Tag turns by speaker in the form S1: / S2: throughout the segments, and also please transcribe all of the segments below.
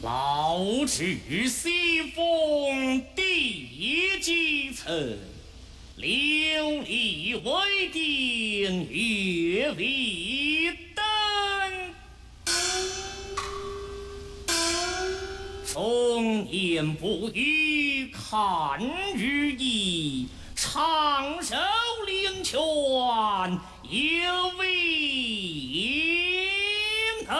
S1: 老至西风地几层，琉璃为定，月为灯。风言不语看日益，长寿灵泉有为能。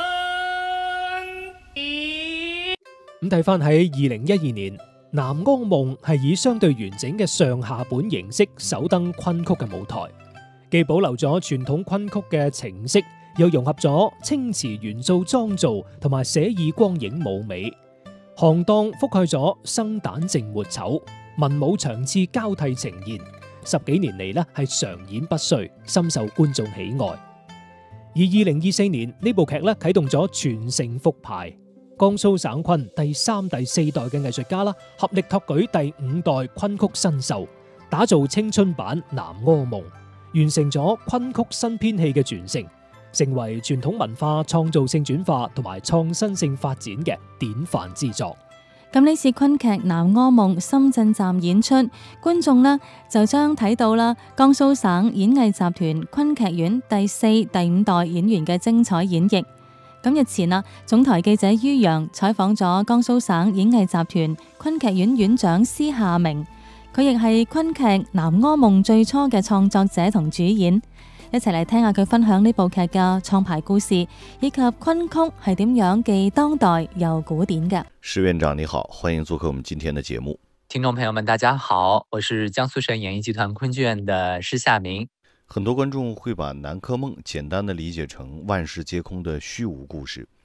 S2: 咁睇翻喺2012年，南柯夢係以相對完整嘅上下本形式首登昆曲嘅舞台，既保留咗傳統昆曲嘅程式，又融合咗清詞元素妝造同埋寫意光影舞美，行當覆蓋咗生旦淨末丑，文武場次交替呈現，10幾年嚟呢係常演不衰，深受觀眾喜愛。而2024年呢部劇呢啟動咗傳承復排，江蘇省昆第3、第4代嘅藝術家啦，合力托舉第5代昆曲新秀，打造青春版南柯夢，完成咗昆曲新編戲嘅傳承，成為傳統文化創造性轉化同埋創新性發展嘅典範之作。
S3: 咁呢次昆劇《南柯夢》深圳站演出，觀眾呢就將睇到啦江蘇省演藝集團昆劇院第4、第5代演員嘅精彩演繹。咁日前啊，總台記者于洋採訪咗江蘇省演藝集團昆劇院院長施夏明，佢亦係昆劇《南柯夢》最初嘅創作者同主演。一齊嚟聽下佢分享呢部劇嘅創排故事，以及昆曲係點樣既當代又古典嘅。
S4: 施院長你好，歡迎做客我們今天的節目。
S5: 聽眾朋友們大家好，我是江蘇省演藝集團昆劇院的施夏明。
S4: 很多觀眾會把南柯夢簡單的理解成萬事皆空的虛無故事，